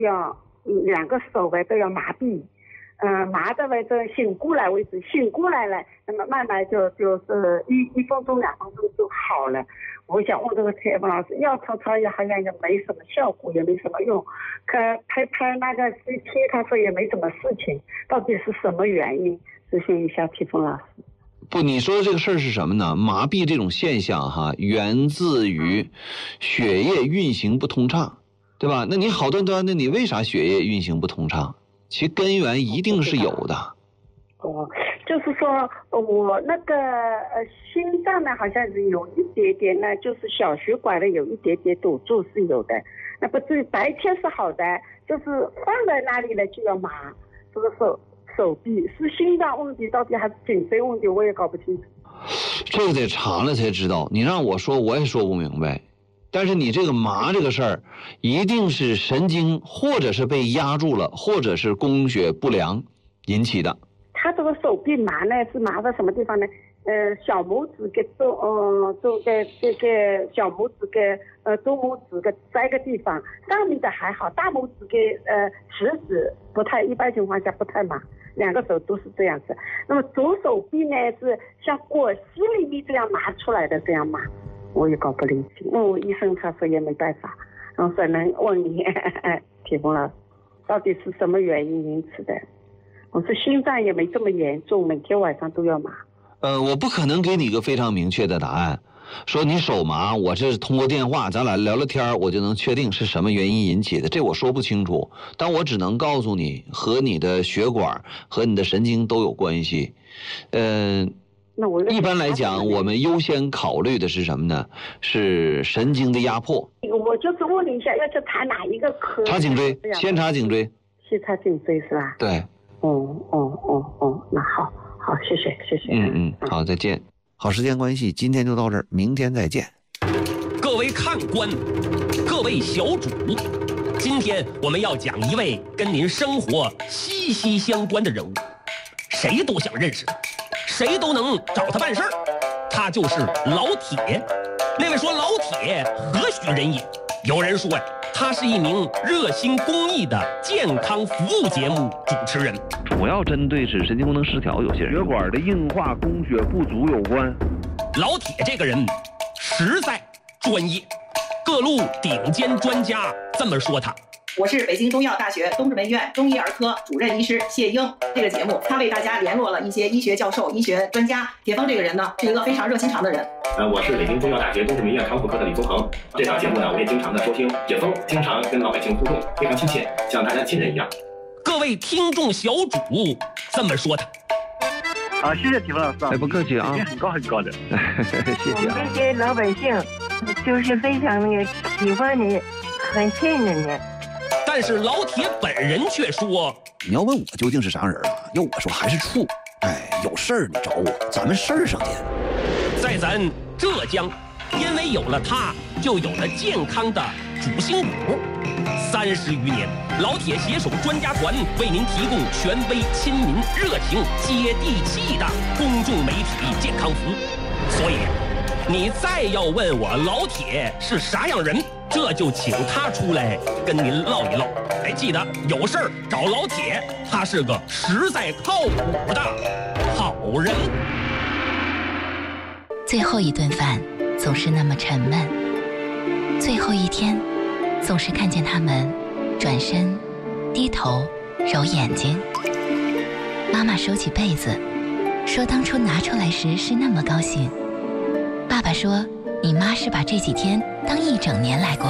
要2个手都要麻痹，麻的为止醒过来为止，醒过来了，那么慢慢就是1分钟2分钟就好了。我想问这个采访老师，药草也好像也没什么效果，也没什么用，可拍那个 CT， 他说也没什么事情，到底是什么原因？咨询一下提丰老师。 不，你说的这个事儿是什么呢？麻痹这种现象哈，源自于血液运行不通畅，对吧？那你好端端的，你为啥血液运行不通畅？其根源一定是有的。 就是说我那个心脏呢，好像是有一点点呢，就是小血管的有一点点堵住是有的。那不至于白天是好的，就是放在那里了就要麻。这个手臂是心脏问题，到底还是颈椎问题，我也搞不清楚。 这个得查了才知道。你让我说，我也说不明白。但是你这个麻这个事儿，一定是神经或者是被压住了，或者是供血不良引起的。 他这个手臂麻呢，是麻在什么地方呢？小拇指跟这个小拇指跟中拇指跟3个地方，上面的还好，大拇指跟食指不太，一般情况下不太麻，2个手都是这样子。那么左手臂呢，是像果昔里面这样麻出来的，这样麻，我也搞不清楚。我医生他说也没办法，然后只能问你提丰老师，到底是什么原因引起的？我说心脏也没这么严重，每天晚上都要麻。 我不可能给你一个非常明确的答案，说你手麻，我这是通过电话咱俩聊聊天，我就能确定是什么原因引起的，这我说不清楚。但我只能告诉你，和你的血管和你的神经都有关系。一般来讲，我们优先考虑的是什么呢？是神经的压迫。 我就是问你一下，要去查哪一个科？ 查颈椎，先查颈椎。 先查颈椎是吧？ 对。 那好，谢谢。 好，再见。好，时间关系，今天就到这儿，明天再见。 各位看官，各位小主，今天我们要讲一位跟您生活息息相关的人物，谁都想认识他，谁都能找他办事儿，他就是老铁。那位说老铁何许人也？有人说呀，他是一名热心公益的健康服务节目主持人， 主要针对是神经功能失调有些人血管的硬化、供血不足有关。 老铁这个人实在专业，各路顶尖专家这么说他。 我是北京中医药大学东直门医院中医儿科主任医师谢英。这个节目他为大家联络了一些医学教授、医学专家。铁峰这个人呢，是一个非常热心肠的人。 我是北京中医药大学东直门医院康复科的李宗恒。这档节目呢，我也经常的收听。铁峰经常跟老百姓互动，非常亲切，像大家亲人一样。 各位听众小主这么说他。 谢谢铁峰老师。 不客气啊， 很高的。 谢谢。 我们这些老百姓就是非常喜欢你，很信任你。 但是老铁本人却说：“ 你要问我究竟是啥人啊？要我说还是处。有事儿你找我，咱们事儿上见。” 在咱浙江，因为有了他，就有了健康的主心骨。30余年，老铁携手专家团为您提供权威、亲民、热情、接地气的公众媒体健康服务。所以，你再要问我老铁是啥样人，这就请他出来跟您唠一唠。记得有事儿找老铁，他是个实在靠谱的好人。 最后一顿饭总是那么沉闷，最后一天总是看见他们转身低头揉眼睛。妈妈收起被子，说当初拿出来时是那么高兴。爸爸说你妈是把这几天当1整年来过。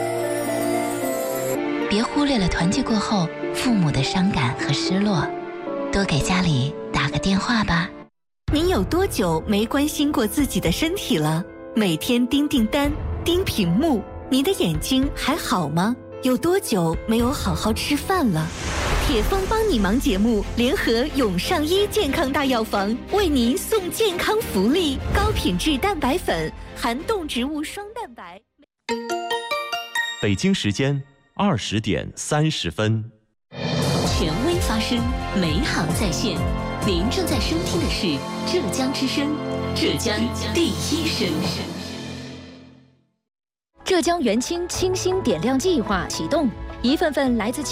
别忽略了团聚过后父母的伤感和失落，多给家里打个电话吧。 您有多久没关心过自己的身体了？每天盯订单、盯屏幕，你的眼睛还好吗？有多久没有好好吃饭了？铁峰帮你忙节目联合永上医健康大药房为您送健康福利，高品质蛋白粉，含动植物双蛋白。 北京时间20点30分。 权威发声，美好在线。您正在收听的是浙江之声，浙江第一声。 浙江元清清新点亮计划启动， 一份份来自